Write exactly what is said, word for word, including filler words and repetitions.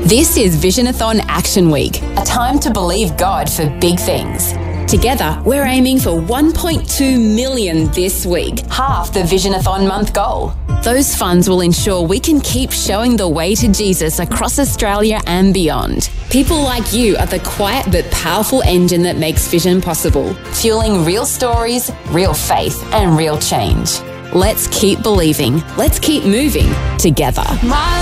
This is Visionathon Action Week, a time to believe God for big things. Together, we're aiming for one point two million this week, half the Visionathon month goal. Those funds will ensure we can keep showing the way to Jesus across Australia and beyond. People like you are the quiet but powerful engine that makes Vision possible, fueling real stories, real faith, and real change. Let's keep believing. Let's keep moving together.